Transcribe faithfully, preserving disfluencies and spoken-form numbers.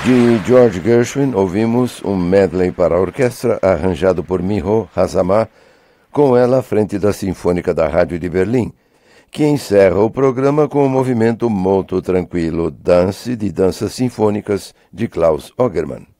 De George Gershwin, ouvimos um medley para a orquestra arranjado por Miho Hazama, com ela à frente da Sinfônica da Rádio de Berlim, que encerra o programa com o movimento Molto Tranquilo Dance de Danças Sinfônicas de Klaus Ogerman.